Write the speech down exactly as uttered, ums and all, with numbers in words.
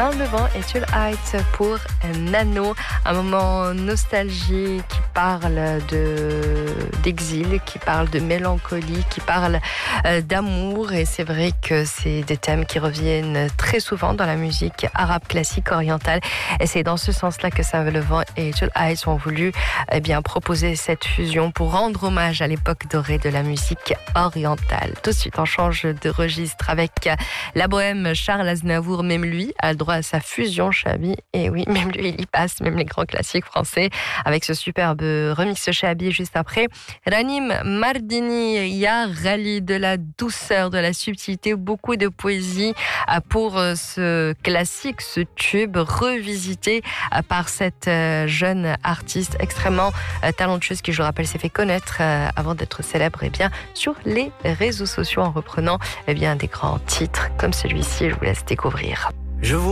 Saint-Levant et Tulle Heights pour Nano. Un moment nostalgie qui parle de, d'exil, qui parle de mélancolie, qui parle euh, d'amour. Et c'est vrai que c'est des thèmes qui reviennent très souvent dans la musique arabe classique orientale. Et c'est dans ce sens-là que Saint-Levant et Tulle Heights ont voulu eh bien, proposer cette fusion pour rendre hommage à l'époque dorée de la musique orientale. Tout de suite, on change de registre avec la bohème. Charles Aznavour, même lui, a le droit à sa fusion Chabi. Et oui, même lui, il y passe, même les grands classiques français, avec ce superbe remix Chabi juste après. Ranim Mardini, Ya Rali, de la douceur, de la subtilité, beaucoup de poésie pour ce classique, ce tube revisité par cette jeune artiste extrêmement talentueuse qui, je le rappelle, s'est fait connaître avant d'être célèbre eh bien, sur les réseaux sociaux en reprenant eh bien, des grands titres comme celui-ci. Je vous laisse découvrir. Je vous